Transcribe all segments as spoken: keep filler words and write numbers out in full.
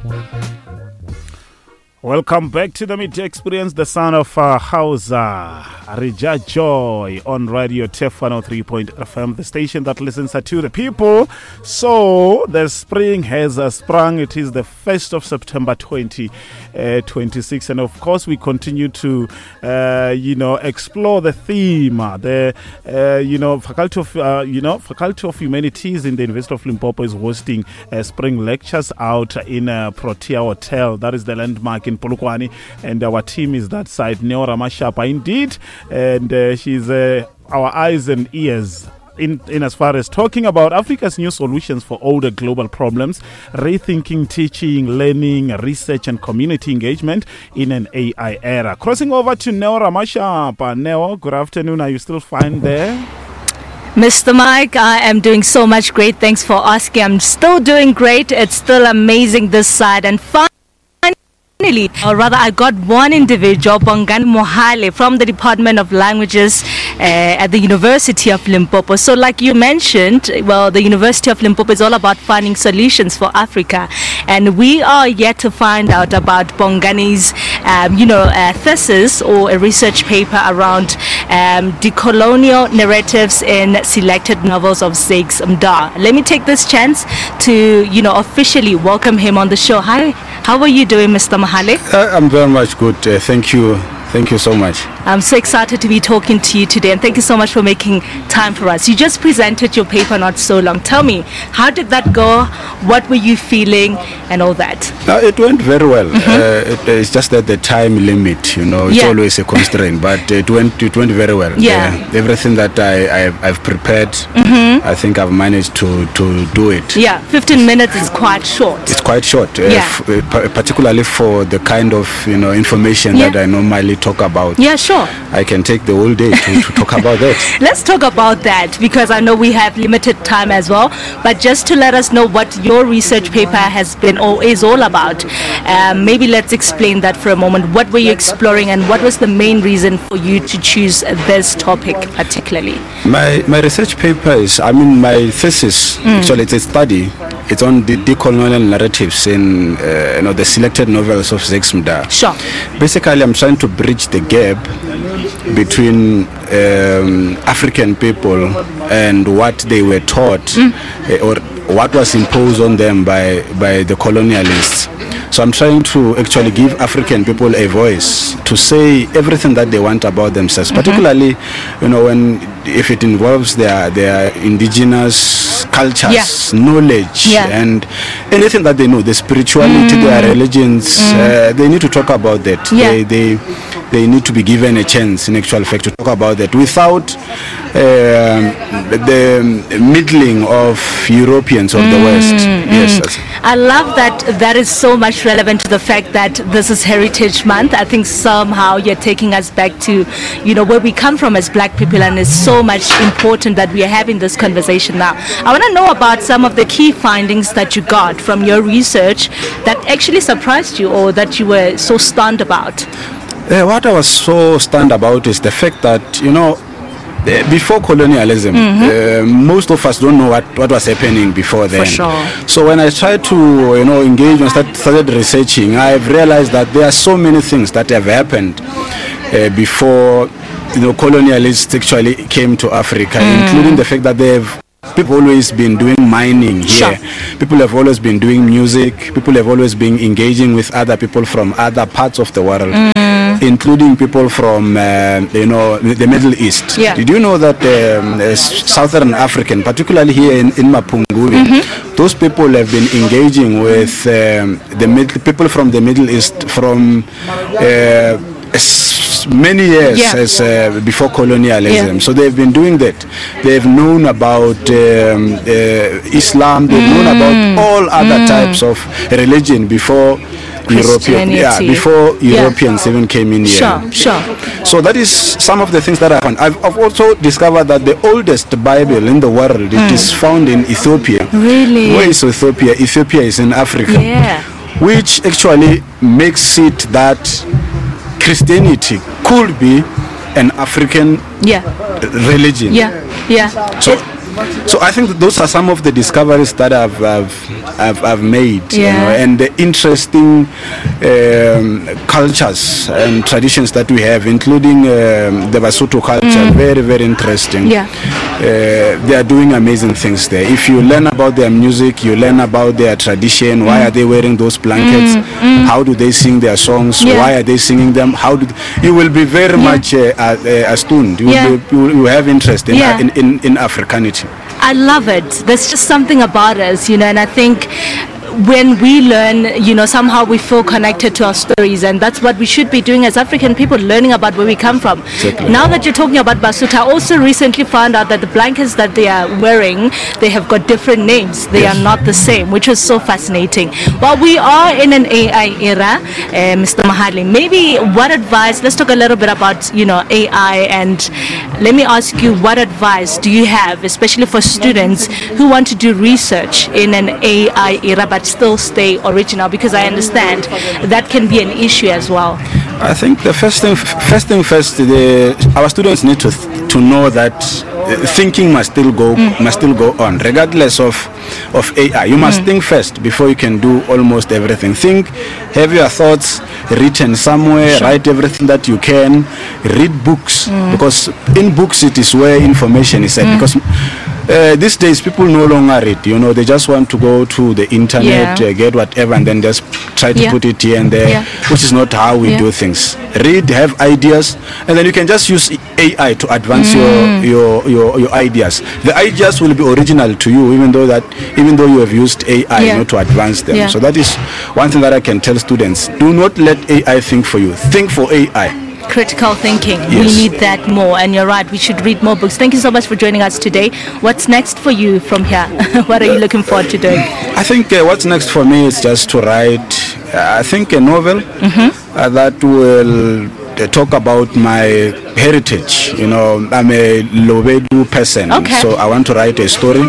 Welcome back to the Midday Experience, the sound of uh, Hausa, Rija Joy on Radio T F one oh three point F M, the station that listens to the people. So the spring has uh, sprung. It is the first of September twenty twenty-six, and of course we continue to, uh, you know, explore the theme. Uh, the, uh, you know, Faculty of, uh, you know, Faculty of Humanities in the University of Limpopo is hosting uh, spring lectures out in uh, Protea Hotel. That is the landmark in Polokwane, and our team is that side, Neo Ramashapa indeed, and uh, she's uh, our eyes and ears in, in as far as talking about Africa's new solutions for older global problems, rethinking teaching, learning, research and community engagement in an A I era. Crossing over to Neo Ramashapa. Neo, good afternoon. Are you still fine there? Mister Mike, I am doing so much great. Thanks for asking. I'm still doing great. It's still amazing this side, and fun. Finally, or rather, I got one individual, Bongani Mohale, from the Department of Languages uh, at the University of Limpopo. So, like you mentioned, well, the University of Limpopo is all about finding solutions for Africa, and we are yet to find out about Bongani's, um, you know, uh, thesis or a research paper around um, decolonial narratives in selected novels of Zakes Mda. Let me take this chance to, you know, officially welcome him on the show. Hi, how are you doing, Mister Mohale? Uh, I'm very much good. Uh, thank you. Thank you so much. I'm so excited to be talking to you today, and thank you so much for making time for us. You just presented your paper not so long. Tell me, how did that go? What were you feeling and all that? Uh, it went very well. Mm-hmm. Uh, it, it's just that the time limit, you know, it's yeah. always a constraint, but it went it went very well. Yeah. Uh, everything that I, I, I've prepared, mm-hmm. I think I've managed to, to do it. Yeah, fifteen minutes is quite short. It's quite short, uh, yeah. f- uh, particularly for the kind of, you know, information yeah. that I normally talk about. Yeah, sure. I can take the whole day to, to talk about that. Let's talk about that, because I know we have limited time as well. But just to let us know what your research paper has been or is all about, um, maybe let's explain that for a moment. What were you exploring, and what was the main reason for you to choose this topic particularly? My my research paper is, I mean, my thesis, mm. actually it's a study. It's on the decolonial narratives in uh, you know, the selected novels of Zakes Mda. Sure. Basically, I'm trying to bridge the gap between um, African people and what they were taught mm. uh, or what was imposed on them by, by the colonialists. So I'm trying to actually give African people a voice to say everything that they want about themselves, mm-hmm. particularly, you know, when if it involves their their indigenous cultures, yeah. knowledge, yeah. and anything that they know, the spirituality, mm. their religions, mm. uh, they need to talk about that. Yeah. They they they need to be given a chance, in actual fact, to talk about that without uh, the middling of Europeans of mm. the West. Mm. Yes. I love that. That is so much relevant to the fact that this is Heritage Month. I think somehow you're taking us back to, you know, where we come from as Black people, and it's so much important that we are having this conversation now. I want to know about some of the key findings that you got from your research that actually surprised you, or that you were so stunned about. Uh, what I was so stunned about is the fact that, you know, Uh, before colonialism, mm-hmm. uh, most of us don't know what, what was happening before then. For sure. So when I tried to, you know, engage and start, started researching, I've realized that there are so many things that have happened uh, before, you know, colonialists actually came to Africa, mm. including the fact that they've people always been doing mining here. Sure. People have always been doing music. People have always been engaging with other people from other parts of the world. Mm. Including people from, uh, you know, the Middle East. Yeah. Did you know that um, uh, Southern African, particularly here in, in Mapungubwe, mm-hmm. those people have been engaging with um, the mid- people from the Middle East from uh, as many years yeah. as uh, before colonialism. Yeah. So they've been doing that. They've known about um, uh, Islam. They've mm. known about all other mm. types of religion before European, yeah, before yeah. Europeans even came in here. Sure, sure. So that is some of the things that I found. I've, I've also discovered that the oldest Bible in the world, mm. it is found in Ethiopia. Really? Where is Ethiopia? Ethiopia is in Africa. Yeah. Which actually makes it that Christianity could be an African yeah. religion. Yeah, yeah. So, it, So I think that those are some of the discoveries that I've I've, I've, I've made, Yeah. you know, and the interesting um, cultures and traditions that we have, including um, the Basotho culture. Very, very interesting. Yeah. Uh, they are doing amazing things there. If you learn about their music, you learn about their tradition. Why are they wearing those blankets? How do they sing their songs? Yeah. Why are they singing them? How do you will be very Yeah. much uh, uh, astounded. You, Yeah. will be, you will you will have interest in, Yeah. in, in in Africanity. I love it. There's just something about us, you know, and I think when we learn, you know, somehow we feel connected to our stories, and that's what we should be doing as African people, learning about where we come from. Exactly. Now that you're talking about Basotho, I also recently found out that the blankets that they are wearing, they have got different names. They Yes. are not the same, which is so fascinating. Well, we are in an A I era, uh, Mister Mohale. Maybe what advice, let's talk a little bit about, you know, A I, and let me ask you, what advice do you have, especially for students who want to do research in an A I era, but still stay original, because I understand that can be an issue as well. I think the first thing, first thing first, the, our students need to th- to know that uh, thinking must still go must still go on, regardless of of A I. You must think first before you can do almost everything. Think, have your thoughts written somewhere, write everything that you can, read books, because in books it is where information is at. Because Uh, these days people no longer read, you know, they just want to go to the internet, Yeah. uh, get whatever, and then just try to Yeah. put it here and there, Yeah. which is not how we Yeah. do things. Read, have ideas, and then you can just use A I to advance your, your your your ideas. The ideas will be original to you, even though that even though you have used A I, Yeah. you know, to advance them. Yeah. So that is one thing that I can tell students: do not let A I think for you. Think for A I. Critical thinking. We Yes. need that more, and you're right, we should read more books. Thank you so much for joining us today. What's next for you from here? What are you looking forward to doing? I think uh, what's next for me is just to write, uh, I think, a novel uh, that will uh, talk about my heritage. You know, I'm a Lobedu person, Okay. so I want to write a story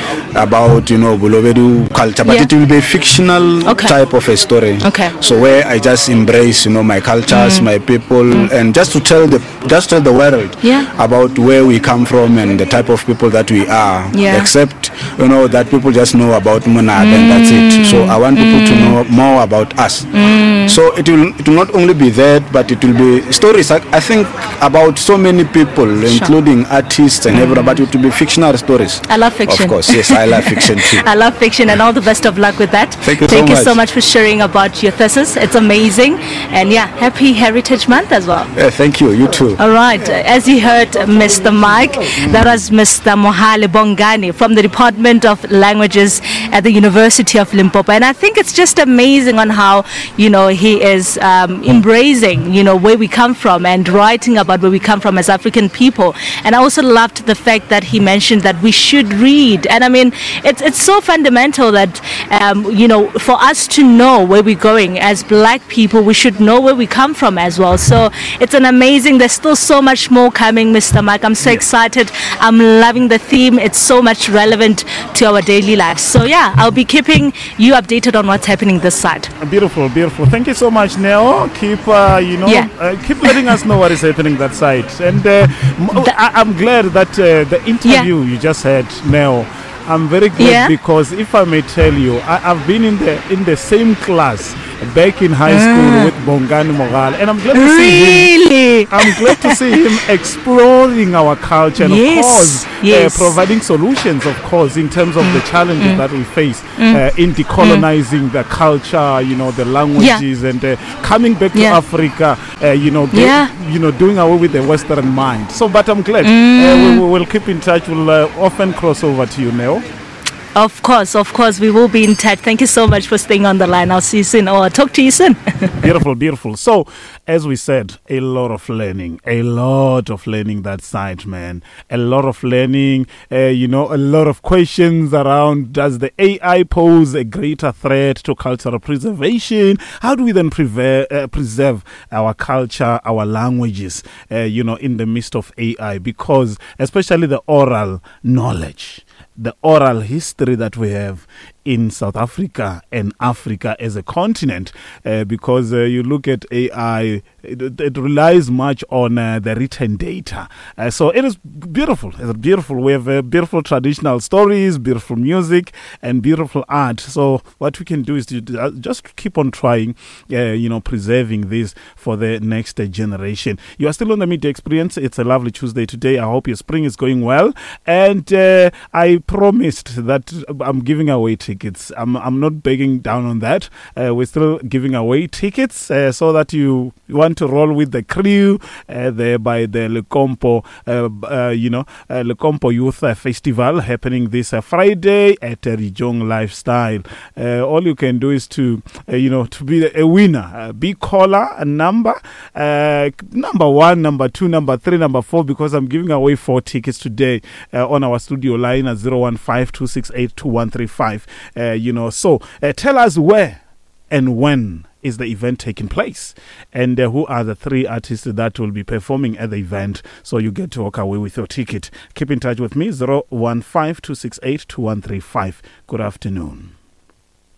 about, you know, Bulobedu culture, but Yeah. it will be a fictional Okay. type of a story. Okay. So where I just embrace, you know, my cultures, my people, and just to tell the just tell the world Yeah. about where we come from and the type of people that we are. Yeah. Except, you know, that people just know about Monad and that's it. So I want people to know more about us. So it will it will not only be that, but it will be stories. I, I think about so many people, including artists and everyone, but it will be fictional stories. I love fiction. Of course, yes, I love fiction too. I love fiction, and all the best of luck with that. Thank you so Thank you much. so much for sharing about your thesis. It's amazing. And yeah, happy Heritage Month as well. Yeah, thank you. You too. All right. As you heard, Mister Mike, that was Mister Mohale Bongani from the Department of Languages at the University of Limpopo. And I think it's just amazing on how, you know, he is um, embracing, you know, where we come from and writing about where we come from as African people. And I also loved the fact that he mentioned that we should read. And I mean, it's, it's so fundamental that, um, you know, for us to know where we're going as black people, we should know where we come from as well. So it's an amazing, there's still so much more coming, Mister Mike. I'm so excited. I'm loving the theme. It's so much relevant to our daily lives. So yeah, I'll be keeping you updated on what's happening this side. Beautiful, beautiful. Thank you so much, Neo. Keep, uh, you know, Yeah. uh, keep letting us know what is happening that side. And uh, m- I- I'm glad that uh, the interview you just had, Neo. I'm very glad Yeah. because if I may tell you, I, I've been in the in the same class back in high school with Bongani Mohale, and I'm glad to see him. Really? I'm glad to see him exploring our culture and Yes, of course yes. uh, providing solutions, of course, in terms of the challenges that we face uh, in decolonizing the culture, you know, the languages, and uh, coming back to Yeah. Africa, uh, you know, do- Yeah. you know, doing away with the Western mind. So, but I'm glad uh, we, we will keep in touch. We'll uh, often cross over to you, Neo. Of course, of course, we will be in touch. Thank you so much for staying on the line. I'll see you soon, or I'll talk to you soon. Beautiful, beautiful. So, as we said, a lot of learning, a lot of learning that side, man. A lot of learning, uh, you know, a lot of questions around, does the A I pose a greater threat to cultural preservation? How do we then prever- uh, preserve our culture, our languages, uh, you know, in the midst of A I? Because especially the oral knowledge, the oral history that we have in South Africa and Africa as a continent, uh, because uh, you look at A I, it, it relies much on uh, the written data. Uh, so it is beautiful. It's beautiful. We have uh, beautiful traditional stories, beautiful music, and beautiful art. So what we can do is to uh, just keep on trying, uh, you know, preserving this for the next uh, generation. You are still on the Media Experience. It's a lovely Tuesday today. I hope your spring is going well. And uh, I promised that I'm giving away tickets. I'm I'm not begging down on that. Uh, we're still giving away tickets uh, so that you want to roll with the crew uh, there by the Lecompo, uh, uh, you know, uh, Lecompo Youth uh, Festival happening this uh, Friday at uh, Rijong Lifestyle. Uh, all you can do is to, uh, you know, to be a winner. Uh, be caller a number, uh, number one, number two, number three, number four, because I'm giving away four tickets today uh, on our studio line at zero one five two six eight two one three five. Uh, you know, so uh, tell us where and when is the event taking place, and uh, who are the three artists that will be performing at the event, so you get to walk away with your ticket. Keep in touch with me, zero one five two six eight two one three five. Good afternoon.